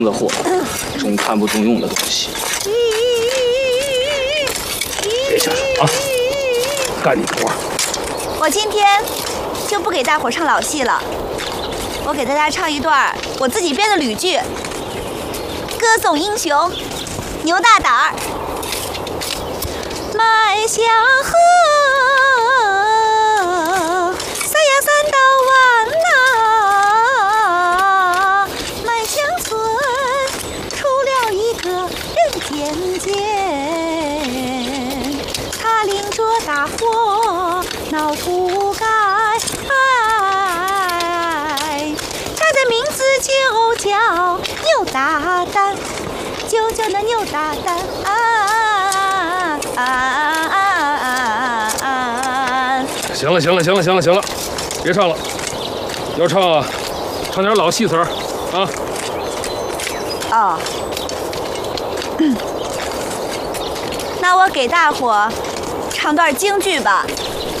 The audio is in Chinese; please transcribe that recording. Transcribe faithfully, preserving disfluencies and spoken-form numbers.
的货，中看不中用的东西。别瞎说啊！干你活！ 我今天就不给大伙唱老戏了，我给大家唱一段我自己编的吕剧，歌颂英雄牛大胆儿。迈向河，三呀三道弯呐，迈向村，出了一个人间间，他领着大火闹土改，他的名字就叫牛大胆，就叫那牛大胆啊！啊啊啊！ 行了行了行了行了行了，别唱了，要唱啊，唱点老戏词儿啊。 哦，那我给大伙唱段京剧吧。